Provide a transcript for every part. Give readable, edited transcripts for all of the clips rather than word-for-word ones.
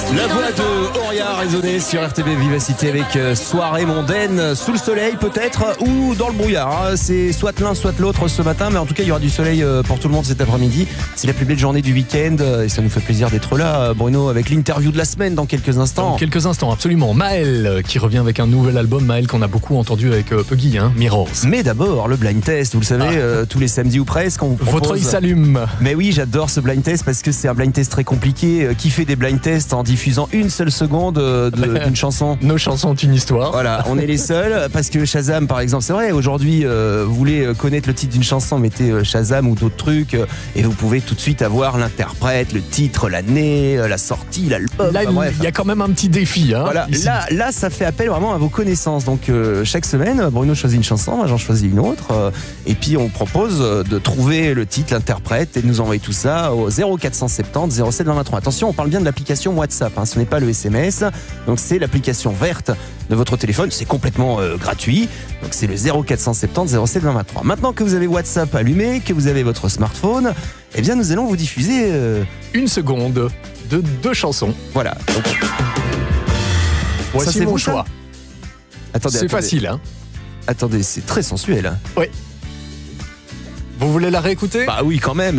La voix de Auria a résonné sur RTB Vivacité avec soirée mondaine sous le soleil peut-être ou dans le brouillard. C'est soit l'un soit l'autre ce matin, mais en tout cas il y aura du soleil pour tout le monde cet après-midi. C'est la plus belle journée du week-end et ça nous fait plaisir d'être là, Bruno, avec l'interview de la semaine dans quelques instants. Dans quelques instants, absolument. Maël qui revient avec un nouvel album, Maël qu'on a beaucoup entendu avec Puggy, Mirrors. Mais d'abord le blind test, vous le savez, tous les samedis ou presque on vous propose... Votre œil s'allume. Mais oui, j'adore ce blind test parce que c'est un blind test très compliqué. Qui fait des blind tests en diffusant une seule seconde d'une chanson? Nos chansons ont une histoire. Voilà, on est les seuls parce que Shazam par exemple, c'est vrai, aujourd'hui vous voulez connaître le titre d'une chanson, mettez Shazam ou d'autres trucs et vous pouvez tout de suite avoir l'interprète, le titre, l'année, la sortie, l'album. Là, il y a quand même un petit défi. Voilà, là ça fait appel vraiment à vos connaissances. Donc chaque semaine, Bruno choisit une chanson, moi j'en choisis une autre et puis on propose de trouver le titre, l'interprète et de nous envoyer tout ça au 0470 07 23. Attention, on parle bien de l'application WhatsApp, ce n'est pas le SMS, donc c'est l'application verte de votre téléphone, c'est complètement gratuit, donc c'est le 0470 07 23. Maintenant que vous avez WhatsApp allumé, que vous avez votre smartphone, eh bien nous allons vous diffuser une seconde de 2 chansons. Voilà. Donc, voici mon choix. Attendez, facile, Attendez, c'est très sensuel. Oui. Vous voulez la réécouter? Bah oui, quand même.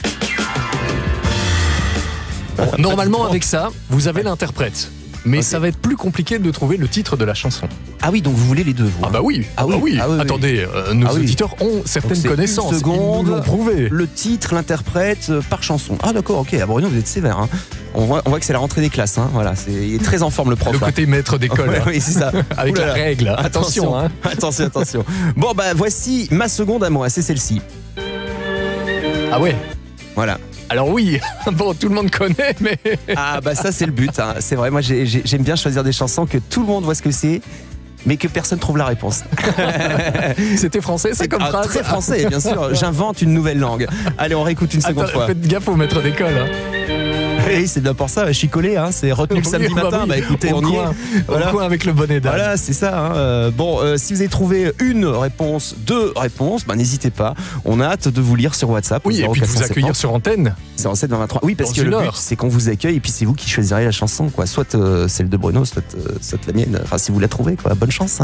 Bon, normalement, avec ça, vous avez l'interprète. Mais ça va être plus compliqué de trouver le titre de la chanson. Ah oui, donc vous voulez les deux, vous. Ah bah oui. Attendez, nos auditeurs ont certaines connaissances. Secondes, ils nous l'ont prouvé. Le titre, l'interprète par chanson. Ah d'accord, ok. Ah Bruno, vous êtes sévère. On voit que c'est la rentrée des classes. Voilà, il est très en forme le prof. Le côté maître d'école. Oui, c'est ça. Avec la règle. Attention. Attention. Bon bah voici ma seconde à moi. C'est celle-ci. Ah ouais. Voilà. Alors oui, bon, tout le monde connaît, mais... Ah bah ça c'est le but, c'est vrai, moi j'aime bien choisir des chansons que tout le monde voit ce que c'est, mais que personne trouve la réponse. C'était français, c'est comme phrase? Très français, bien sûr, j'invente une nouvelle langue. Allez, on réécoute une seconde fois. Faites gaffe au maître d'école. Oui, c'est bien pour ça, je suis collé, c'est retenu le samedi matin. Bah écoutez, on y est. Voilà. Au coin avec le bonnet d'âge. Voilà, c'est ça. Bon, si vous avez trouvé une réponse, 2 réponses, n'hésitez pas. On a hâte de vous lire sur WhatsApp. Oui, et puis de vous accueillir sur antenne. 07 23. Oui, parce que le but, c'est qu'on vous accueille et puis c'est vous qui choisirez la chanson, quoi. Soit celle de Bruno, soit la mienne. Enfin, si vous la trouvez, quoi. Bonne chance.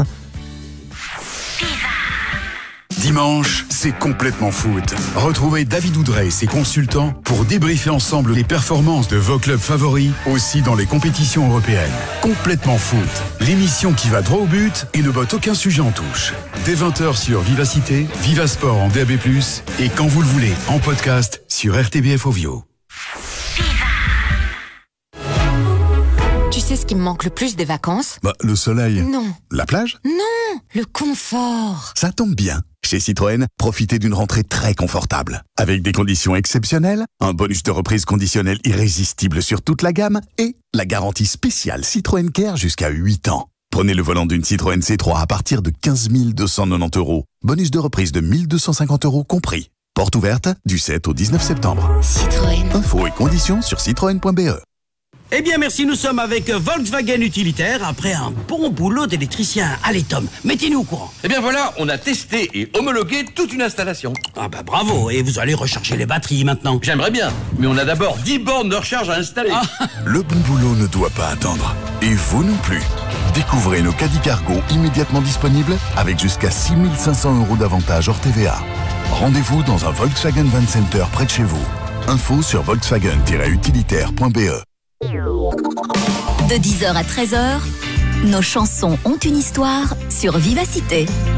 Dimanche, c'est complètement foot. Retrouvez David Oudrey et ses consultants pour débriefer ensemble les performances de vos clubs favoris, aussi dans les compétitions européennes. Complètement foot, l'émission qui va droit au but et ne botte aucun sujet en touche. Dès 20h sur Vivacité, Vivasport en DAB+, et quand vous le voulez, en podcast sur RTBF Ovio. Tu sais ce qui me manque le plus des vacances? Le soleil. Non. La plage? Non, le confort. Ça tombe bien. Chez Citroën, profitez d'une rentrée très confortable. Avec des conditions exceptionnelles, un bonus de reprise conditionnel irrésistible sur toute la gamme et la garantie spéciale Citroën Care jusqu'à 8 ans. Prenez le volant d'une Citroën C3 à partir de 15 290 €. Bonus de reprise de 1 250 € compris. Porte ouverte du 7 au 19 septembre. Citroën. Infos et conditions sur citroën.be. Eh bien merci, nous sommes avec Volkswagen Utilitaire après un bon boulot d'électricien. Allez Tom, mettez-nous au courant. Eh bien voilà, on a testé et homologué toute une installation. Ah bah bravo, et vous allez recharger les batteries maintenant. J'aimerais bien, mais on a d'abord 10 bornes de recharge à installer. Le bon boulot ne doit pas attendre. Et vous non plus. Découvrez nos caddies cargo immédiatement disponibles avec jusqu'à 6 500 € d'avantage hors TVA. Rendez-vous dans un Volkswagen Van Center près de chez vous. Info sur volkswagen-utilitaire.be. De 10h à 13h, nos chansons ont une histoire sur Vivacité.